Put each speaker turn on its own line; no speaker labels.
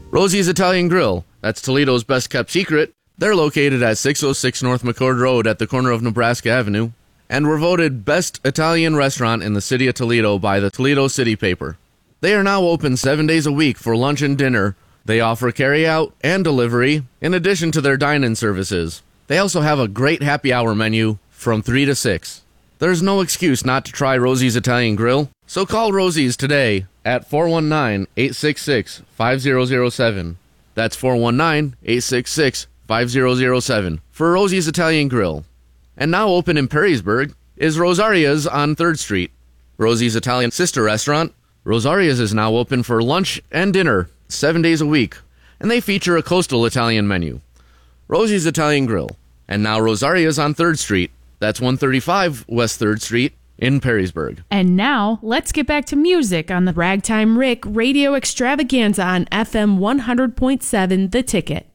Rosie's Italian Grill, that's Toledo's best kept secret. They're located at 606 North McCord Road at the corner of Nebraska Avenue, and were voted Best Italian Restaurant in the City of Toledo by the Toledo City Paper. They are now open 7 days a week for lunch and dinner. They offer carry-out and delivery, in addition to their dine-in services. They also have a great happy hour menu from 3 to 6. There's no excuse not to try Rosie's Italian Grill, so call Rosie's today at 419-866-5007. That's 419-866-5007 for Rosie's Italian Grill. And now open in Perrysburg is Rosaria's on 3rd Street. Rosie's Italian sister restaurant, Rosaria's, is now open for lunch and dinner 7 days a week, and they feature a coastal Italian menu. Rosie's Italian Grill, and now Rosaria's on 3rd Street. That's 135 West 3rd Street in Perrysburg.
And now, let's get back to music on the Ragtime Rick Radio Extravaganza on FM 100.7 The Ticket.